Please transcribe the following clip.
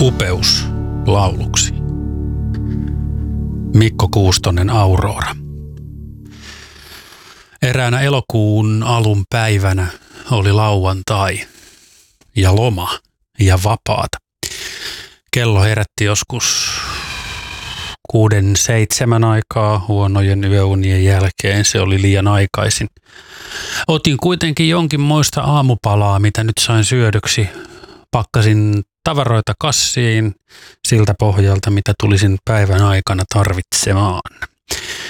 Upeus lauluksi. Mikko Kuustonen, Aurora. Eräänä elokuun alun päivänä oli lauantai ja loma ja vapaata. Kello herätti joskus 6-7 aikaa huonojen yöunien jälkeen. Se oli liian aikaisin. Otin kuitenkin jonkinmoista aamupalaa, mitä nyt sain syödyksi. Pakkasin tavaroita kassiin siltä pohjalta, mitä tulisin päivän aikana tarvitsemaan.